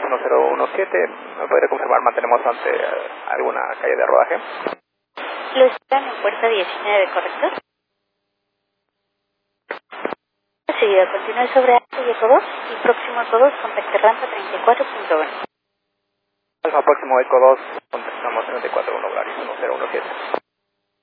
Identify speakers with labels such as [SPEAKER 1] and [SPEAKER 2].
[SPEAKER 1] 1017. ¿Me podría confirmar, mantenemos ante alguna calle de rodaje?
[SPEAKER 2] Lo están en puerta 19, ¿correcto? Seguido, continúe sobre Alfa y Eco 2 y próximo Eco 2, contacte rampa 34.1.
[SPEAKER 1] Alfa próximo Eco 2, contestamos 34.1, Volaris 1017.